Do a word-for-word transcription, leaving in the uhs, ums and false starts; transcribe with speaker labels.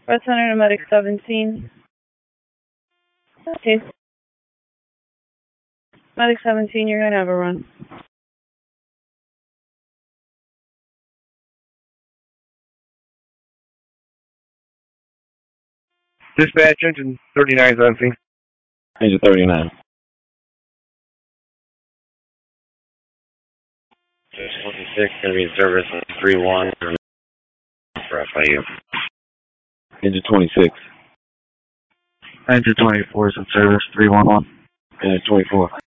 Speaker 1: West Center to Medic seventeen. Okay. Medic seventeen, you're gonna have a run.
Speaker 2: Dispatch, engine thirty-nine is on scene.
Speaker 3: Engine thirty-nine.
Speaker 4: twenty-six, going to be in service three one for F I U.
Speaker 3: Engine twenty-six.
Speaker 2: Engine twenty-four is in service three one one.
Speaker 3: Engine twenty-four.